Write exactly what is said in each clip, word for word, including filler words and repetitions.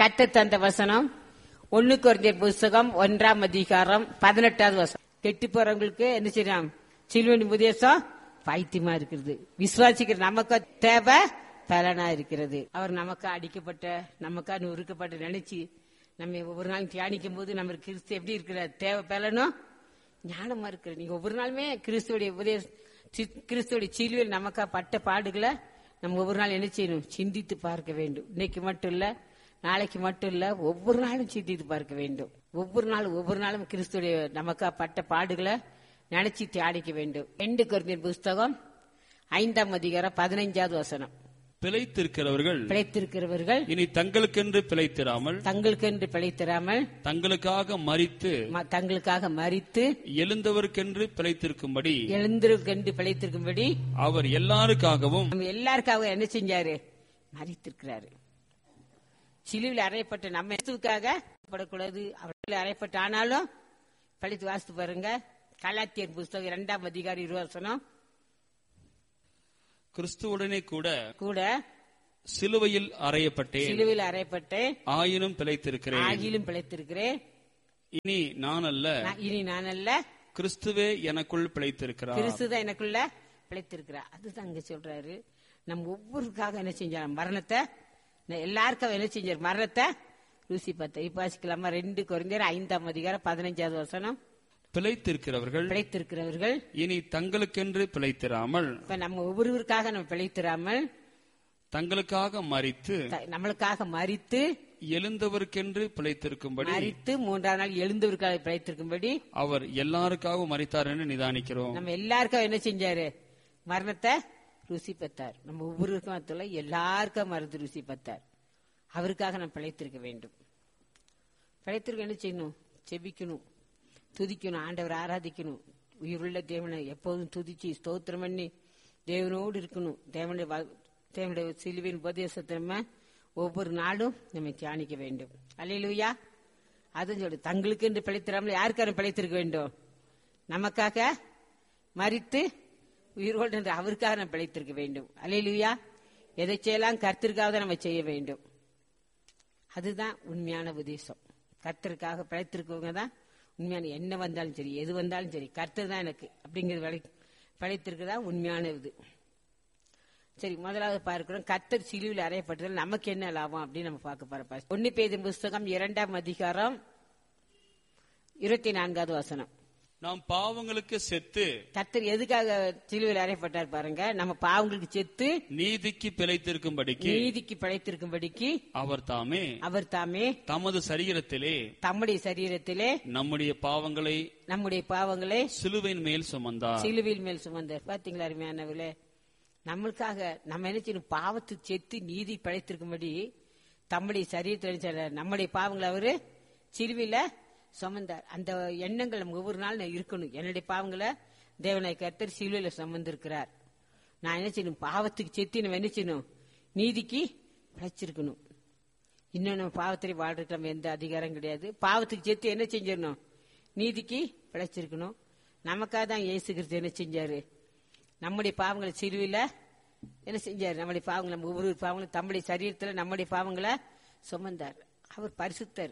கர்த்தர் தந்த வசனம் ஒன்னு கொரிந்தியர் புஸ்தகம் ஒன்றாம் அதிகாரம் பதினெட்டாவது வசனம். கெட்டு போறவங்களுக்கு என்ன செய்யலாம்? சிலுவையின் உபதேசம் பைத்தியமா இருக்கிறது. விசுவாசிக்கிற நமக்கு தேவை பலனா இருக்கிறது. அவர் நமக்கா அடிக்கப்பட்ட, நமக்கா நொறுக்கப்பட்ட நினைச்சு நம்ம ஒவ்வொரு நாளும் தியானிக்கும் போது நம்ம கிறிஸ்து எப்படி இருக்கிற தேவை பலனும் ஞானமா இருக்கிற. நீங்க ஒவ்வொரு நாளுமே கிறிஸ்துவோடைய உபதேச கிறிஸ்துவோடைய சிலுவையில் நமக்கா பட்ட பாடுகளை நம்ம ஒவ்வொரு நாள் என்ன செய்யணும்? சிந்தித்து பார்க்க வேண்டும். இன்னைக்கு மட்டும் இல்ல, நாளைக்கு மட்டும் இல்ல, ஒவ்வொரு நாளும் சிந்தித்து பார்க்க வேண்டும். ஒவ்வொரு நாளும் ஒவ்வொரு நாளும் கிறிஸ்துடைய நமக்கா பட்ட பாடுகளை நினைச்சு தியானிக்க வேண்டும். ரெண்டு கொரிந்தியர் புஸ்தகம் ஐந்தாம் அதிகாரம் பதினைஞ்சாவது வசனம். பிழைத்திருக்கிறவர்கள் பிழைத்திருக்கிறவர்கள் இனி தங்களுக்கென்று பிழைத்திராமல் தங்களுக்கென்று பிழைத்திராமல் தங்களுக்காக மரித்து தங்களுக்காக மரித்து எழுந்தவருக்கென்று பிழைத்திருக்கும்படி எழுந்தவருக்கென்று பிழைத்திருக்கும்படி அவர் எல்லாருக்காகவும் நம்ம எல்லாருக்காக என்ன செஞ்சாரு? மரித்திருக்கிறாரு. சிலுவையில் அறையப்பட்ட நம்ம இயேசுவுக்காக படக்கூடாது. அவர்கள் அறையப்பட்ட ஆனாலும் படித்து வாசித்து பாருங்க. கலாத்தியர் புஸ்தகம் இரண்டாம் அதிகாரம் இருபது வசனம். கிறிஸ்துவுடனே கூட கூட சிலுவையில் அறையப்பட்டேன், சிலுவையில் அறையப்பட்டேன், ஆயினும் பிழைத்திருக்கிறேன், ஆகிலும் பிழைத்திருக்கிறேன். இனி நான் அல்ல, இனி நான் அல்ல, கிறிஸ்துவே எனக்குள் பிழைத்திருக்கிறார். கிறிஸ்துதான் எனக்குள்ள பிழைத்திருக்கிறார். அதுதான் அங்க சொல்றாரு. நம்ம ஒவ்வொருக்காக என்ன செஞ்சார்? மரணத்தை எல்லாருக்கும் என்ன செஞ்சார்? மரணத்தை ருசி பார்த்த. இப்ப வாசிக்கலாமா? ரெண்டு கொரிந்தியர் ஐந்தாம் அதிகாரம் பதினைஞ்சாவது வசனம். பிழைத்திருக்கிறவர்கள் பிழைத்திருக்கிறவர்கள் இனி தங்களுக்கென்று பிழைத்திராமல், இப்ப நம்ம ஒவ்வொருவருக்காக நம்ம பிழைத்திராமல் தங்களுக்காக மரித்து நம்மளுக்காக மரித்து எழுந்தவருக்கென்று பிழைத்திருக்கும்படி மரித்து மூன்றாம் நாள் எழுந்தவருக்காக பிழைத்திருக்கும்படி அவர் எல்லாருக்காகவும் மரித்தார் என்று நிதானிக்கிறோம். நம்ம எல்லாருக்கும் என்ன செஞ்சாரு? மரணத்தை ருசி பார்த்தார். நம்ம ஒவ்வொருக்கும் எல்லாருக்கும் மருந்து ருசி பார்த்தார். அவருக்காக நம்ம பிழைத்திருக்க வேண்டும். பிழைத்திருக்க என்ன செய்யணும்? செபிக்கணும், துதிக்கணும், ஆண்டவர் ஆராதிக்கணும். உயிருள்ள தேவனை எப்போதும் துதிச்சு ஸ்தோத்திரம் பண்ணி தேவனோடு இருக்கணும். தேவனுடைய தேவனுடைய சிலுவையின் உபதேசத்தை நம்ம ஒவ்வொரு நாளும் நம்ம தியானிக்க வேண்டும். அல்லேலூயா. அதுவும் சொல்லு, தங்களுக்கு என்று பிழைத்திராமல் யாருக்கான பிழைத்திருக்க வேண்டும்? நமக்காக மரித்து உயிரோடு என்று அவருக்காக நம்ம பிழைத்திருக்க வேண்டும். அல்லேலூயா. எதை செய்யலாம்? கர்த்தருக்காக நம்ம செய்ய வேண்டும். அதுதான் உண்மையான உபதேசம். கர்த்தருக்காக பிழைத்திருக்கவங்க தான் உண்மையான. என்ன வந்தாலும் சரி, எது வந்தாலும் சரி, கர்த்தர் தான் எனக்கு அப்படிங்கிறது பிழைத்திருக்கதா உண்மையான இது. சரி, முதலாவது பார்க்கிறோம், கர்த்தர் சிலுவையில் அறையப்பட்டதில் நமக்கு என்ன லாபம் அப்படின்னு நம்ம பார்க்க போறோம். ஒன்னு பேதுரு புஸ்தகம் இரண்டாம் அதிகாரம் இருபத்தி நான்காவது வசனம். நாம் பாவங்களுக்கு செத்து, கர்த்தர் எதுக்காக சிலுவையில் அறையப்பட்டார் பாருங்க? நம்ம பாவங்களுக்கு செத்து நீதிக்கு பிழைத்திருக்கும்படிக்கு நீதிக்கு பிழைத்திருக்கும்படிக்கு அவர் தாமே அவர் தாமே தமது சரீரத்திலே தம்முடைய சரீரத்திலே நம்முடைய பாவங்களை நம்முடைய பாவங்களை சிலுவையின் மேல் சுமந்தார். சிலுவையின் மேல் சுமந்தார். பாத்தீங்களா அருமையானவர்களே? நம்மளுக்காக நம்ம என்ன செய்யணும்? பாவத்துக்கு செத்து நீதி பிழைத்திருக்கும்படி தம்முடைய சரீரத்தில் நம்முடைய பாவங்களை அவரு சிலுவையில சுமந்தார். அந்த எண்ணங்கள் நம்ம ஒவ்வொரு நாள் இருக்கணும். என்னுடைய பாவங்களை தேவனை கர்த்தர் சிலுவையில சுமந்திருக்கிறார். நான் என்ன செய்யணும்? பாவத்துக்கு செத்து நம்ம என்ன செய்யணும்? நீதிக்கு பிழைச்சிருக்கணும். இன்னும் நம்ம பாவத்திலே வாழ்றதுக்கு நம்ம எந்த அதிகாரம் கிடையாது. பாவத்துக்கு செத்து என்ன செஞ்சிடணும்? நீதிக்கு பிழைச்சிருக்கணும். நமக்காக தான் இயேசு கிறிஸ்து என்ன செஞ்சாரு? நம்முடைய பாவங்களை சிலுவையில என்ன செஞ்சாரு? நம்முடைய பாவங்களை நம்ம ஒவ்வொரு பாவங்களும் தம்முடைய சரீரத்தில் நம்முடைய பாவங்களை சுமந்தார். அவர் பரிசுத்தர்,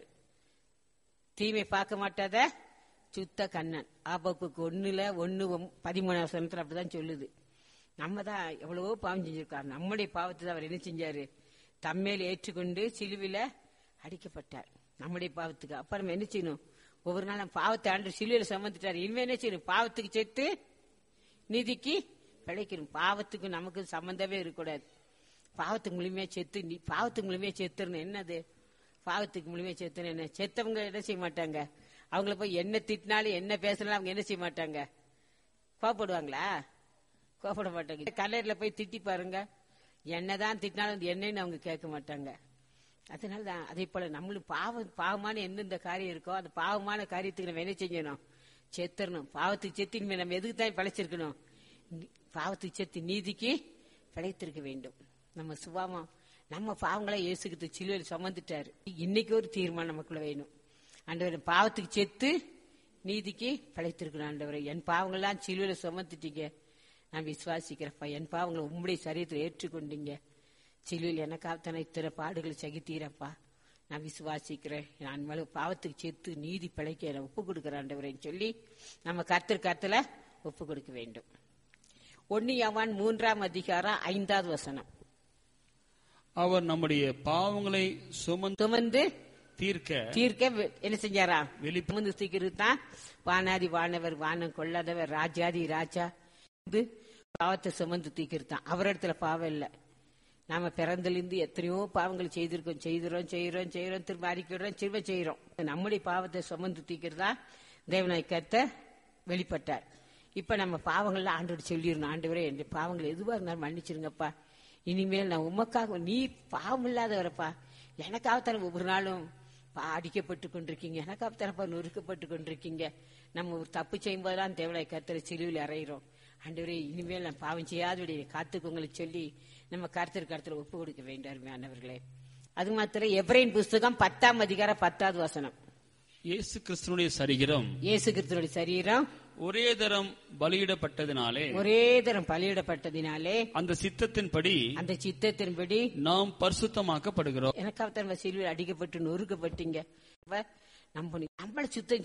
தீமை பார்க்க மாட்டாத சுத்த கண்ணன். ஆபப்புக்கு ஒண்ணுல ஒன்னு பதிமூணாவது வசனத்துல அப்படிதான் சொல்லுது. நம்ம தான் எவ்வளவோ பாவம் செஞ்சிருக்காரு. நம்முடைய பாவத்தை தான் அவர் என்ன செஞ்சாரு? தம்மேல் ஏற்றுக்கொண்டு சிலுவையில அடிக்கப்பட்டார் நம்முடைய பாவத்துக்கு. அப்புறம் என்ன செய்யணும்? ஒவ்வொரு நாளும் பாவத்தை ஆண்டு சிலுவையில சுமந்துட்டாரு. இனிமே என்ன செய்யணும்? பாவத்துக்கு சேர்த்து நீதிக்கு பிழைக்கணும். பாவத்துக்கு நமக்கு சம்பந்தமே இருக்கக்கூடாது. பாவத்துக்கு முழுமையா செத்து நீ பாவத்துக்கு முழுமையா செத்துறணும். என்னது பாவத்துக்கு முழுமையா செத்துன்னு? என்ன செத்தவங்க என்ன செய்ய மாட்டாங்க? அவங்கள போய் என்ன திட்டினாலும் என்ன பேசினாலும் அவங்க என்ன செய்ய மாட்டாங்க? கோபப்படுவாங்களா? கோபப்பட மாட்டாங்க. கல்லறையில போய் திட்டி பாருங்க, என்னதான் திட்டினாலும் என்னன்னு அவங்க கேட்க மாட்டாங்க. அதனாலதான் அதே போல நம்மளும் பாவம் பாவமான எந்தெந்த காரியம் இருக்கோ அந்த பாவமான காரியத்துக்கு நம்ம என்ன செய்யணும்? செத்துறணும். பாவத்துக்கு செத்து இனிமே நம்ம எதுக்கு தான் பிழைச்சிருக்கணும்? பாவத்துக்கு செத்து நீதிக்கு பிழைத்திருக்க வேண்டும். நம்ம சுபாவம் நம்ம பாவங்களை இயேசுகிட்டு சிலுவையில் சுமந்துட்டாரு. இன்னைக்கு ஒரு தீர்மானம் நமக்குள்ள வேணும். ஆண்டவரே, பாவத்துக்கு செத்து நீதிக்கு பிழைத்திருக்கணும். ஆண்டவரே, என் பாவங்கள்லாம் சிலுவையில சுமந்துட்டீங்க, நான் விசுவாசிக்கிறப்பா. என் பாவங்களை உம்முடைய சரீரத்தில் ஏற்றுக்கொண்டீங்க. சிலுவையில் எனக்காக தானே இத்தனை பாடுகளை சகித்தீரப்பா. நான் விசுவாசிக்கிறேன், நான் மேல பாவத்துக்கு செத்து நீதி பிழைக்க நான் ஒப்பு கொடுக்கிறேன் ஆண்டவரேன்னு சொல்லி நம்ம கர்த்தர் கர்த்தல ஒப்பு கொடுக்க வேண்டும். ஒன்னு யோவான் மூன்றாம் அதிகாரம் ஐந்தாவது வசனம். அவர் நம்முடைய பாவங்களை சுமந்து சுமந்து தீர்க்க தீர்க்க என்ன செஞ்சாரா? வெளி சுமந்து தீர்க்கிறது தான் வானாதி வானவர், வானம் கொள்ளாதவர், ராஜாதி ராஜா. இது பாவத்தை சுமந்து தீர்க்கிறது தான். அவர் இடத்துல பாவம் இல்லை. நாம பிறந்திலிருந்து எத்தனையோ பாவங்கள் செய்திருக்கோம், செய்கிறோம் செய்யறோம் செய்யறோம் திரும்ப அறிக்கிறோம், திரும்ப செய்யறோம். நம்முடைய பாவத்தை சுமந்து தீர்க்கிறதா தேவனாய் கர்த்தர் வெளிப்பட்டார். இப்ப நம்ம பாவங்கள்ல ஆண்டோடு சொல்லிடணும், ஆண்டவரே என் பாவங்கள் எதுவாக இருந்தாலும் மன்னிச்சிருங்கப்பா, இனிமேல் நான் உமக்காக, நீ பாவம் இல்லாதவரப்பா, எனக்காகத்தான ஒவ்வொரு நாளும் அடிக்கப்பட்டு கொண்டிருக்கீங்க, எனக்காகத்தானப்பா நொறுக்கப்பட்டு கொண்டிருக்கீங்க. நம்ம ஒரு தப்பு செய்யும் போதெல்லாம் தேவனாய் கர்த்தரை சிலுவையில் அறையிறோம். ஆண்டவரே இனிமேல் நான் பாவம் செய்யாதபடி காத்துக்கோங்களுக்கு சொல்லி நம்ம கர்த்தர் கர்த்தரை ஒப்பு கொடுக்க வேண்டும் அருமையானவர்களே. அது மாத்திரம் எபிரேயர் புஸ்தகம் பத்தாம் அதிகாரம் பத்தாவது வசனம். இயேசு கிறிஸ்துனுடைய சரீரம் இயேசு கிறிஸ்துனுடைய சரீரம் ஒரே தரம் பலியிடப்பட்டதினாலே ஒரே தரம் பலியிடப்பட்டதினாலே அந்த சித்தத்தின்படி அந்த சித்தத்தின்படி நாம் பரிசுத்தமாக்கப்படுகிறோம். எனக்காக சிலுவையில் அடிக்கப்பட்டு நொறுக்கப்பட்டீங்க. நம்ம நம்மளை சுத்தம்